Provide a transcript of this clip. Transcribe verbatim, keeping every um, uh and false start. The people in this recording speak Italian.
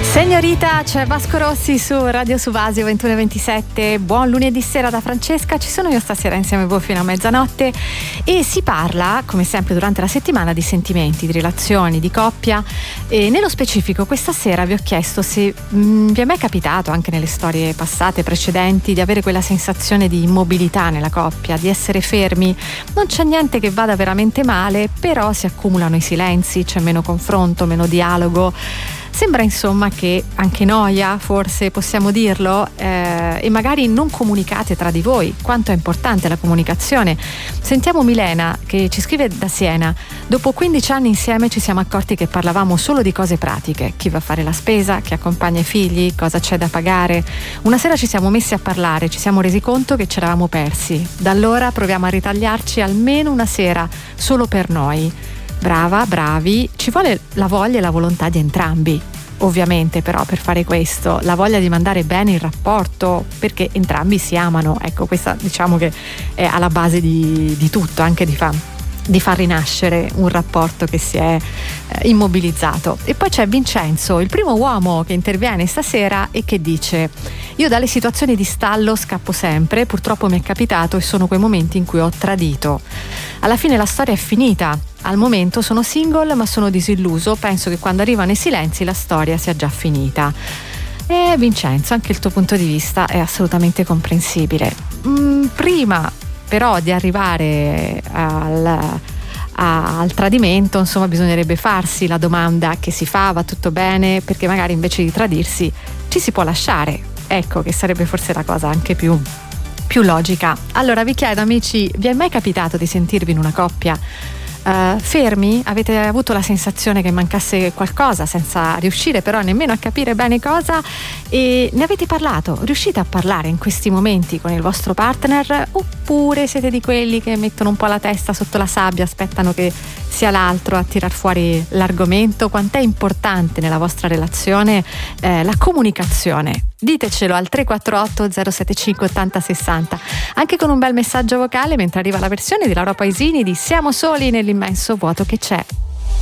Signorita, c'è Vasco Rossi su Radio Subasio ventuno e ventisette. Buon lunedì sera da Francesca, ci sono io stasera insieme a voi fino a mezzanotte e si parla, come sempre durante la settimana, di sentimenti, di relazioni, di coppia. E nello specifico questa sera vi ho chiesto se mh, vi è mai capitato, anche nelle storie passate, precedenti, di avere quella sensazione di immobilità nella coppia, di essere fermi. Non c'è niente che vada veramente male, però si accumulano i silenzi, c'è meno confronto, meno dialogo. Sembra insomma che anche noia, forse possiamo dirlo, eh, e magari non comunicate tra di voi. Quanto è importante la comunicazione. Sentiamo Milena che ci scrive da Siena. Dopo quindici anni insieme ci siamo accorti che parlavamo solo di cose pratiche. Chi va a fare la spesa, chi accompagna i figli, cosa c'è da pagare. Una sera ci siamo messi a parlare, ci siamo resi conto che ci eravamo persi. Da allora proviamo a ritagliarci almeno una sera solo per noi. Brava, bravi, ci vuole la voglia e la volontà di entrambi. Ovviamente però per fare questo, la voglia di mandare bene il rapporto, perché entrambi si amano. Ecco, questa diciamo che è alla base di, di tutto, anche di far, di far rinascere un rapporto che si è eh, immobilizzato. E poi c'è Vincenzo, il primo uomo che interviene stasera e che dice: io dalle situazioni di stallo scappo sempre, purtroppo mi è capitato e sono quei momenti in cui ho tradito. Alla fine la storia è finita. Al momento sono single ma sono disilluso, penso che quando arrivano i silenzi la storia sia già finita. E Vincenzo, anche il tuo punto di vista è assolutamente comprensibile. Mm, prima però di arrivare al, a, al tradimento, insomma, bisognerebbe farsi la domanda che si fa: va tutto bene? Perché magari invece di tradirsi ci si può lasciare. Ecco, che sarebbe forse la cosa anche più più logica. Allora vi chiedo, amici, vi è mai capitato di sentirvi in una coppia Uh, fermi? Avete avuto la sensazione che mancasse qualcosa senza riuscire però nemmeno a capire bene cosa, e ne avete parlato? Riuscite a parlare in questi momenti con il vostro partner, oppure siete di quelli che mettono un po' la testa sotto la sabbia, aspettano che sia l'altro a tirar fuori l'argomento? Quant'è importante nella vostra relazione eh, la comunicazione? Ditecelo al tre quattro otto zero sette cinque ottanta sessanta, anche con un bel messaggio vocale mentre arriva la versione di Laura Paesini di Siamo soli nell'immenso vuoto che c'è.